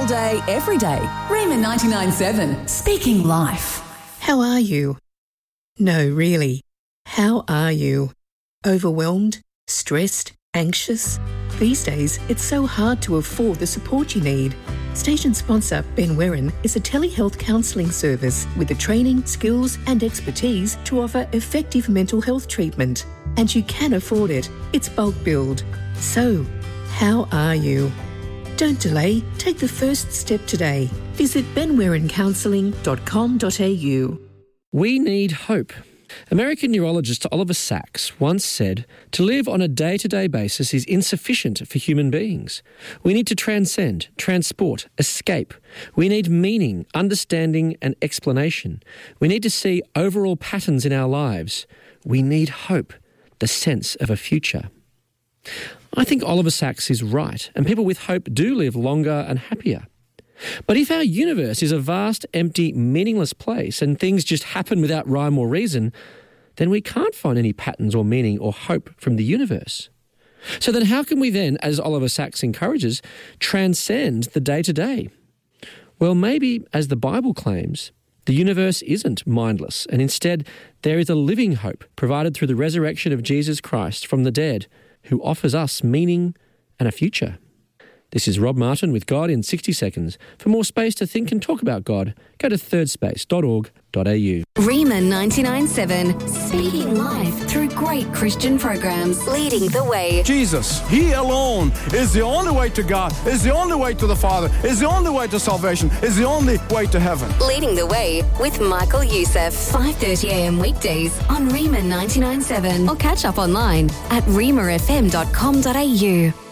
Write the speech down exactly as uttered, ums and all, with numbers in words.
day, every day. Rima ninety-nine point seven, speaking life. How are you? No, really. How are you? Overwhelmed? Stressed? Anxious? These days, it's so hard to afford the support you need. Station sponsor Ben Werran is a telehealth counselling service with the training, skills and expertise to offer effective mental health treatment. And you can afford it. It's bulk billed. So, how are you? Don't delay. Take the first step today. Visit ben werran counselling dot com dot a u. We need hope. American neurologist Oliver Sacks once said, "To live on a day-to-day basis is insufficient for human beings. We need to transcend, transport, escape. We need meaning, understanding and explanation. We need to see overall patterns in our lives. We need hope, the sense of a future." I think Oliver Sacks is right, and people with hope do live longer and happier. But if our universe is a vast, empty, meaningless place and things just happen without rhyme or reason, then we can't find any patterns or meaning or hope from the universe. So then how can we then, as Oliver Sacks encourages, transcend the day-to-day? Well, maybe, as the Bible claims, the universe isn't mindless, and instead there is a living hope provided through the resurrection of Jesus Christ from the dead, who offers us meaning and a future. This is Rob Martin with God in sixty seconds. For more space to think and talk about God, go to third space dot org dot a u. Rima ninety-nine point seven, speaking life through great Christian programs, leading the way. Jesus, He alone is the only way to God, is the only way to the Father, is the only way to salvation, is the only way to heaven. Leading the way with Michael Youssef, five thirty a m weekdays on Rima ninety-nine point seven, or catch up online at rima f m dot com dot a u.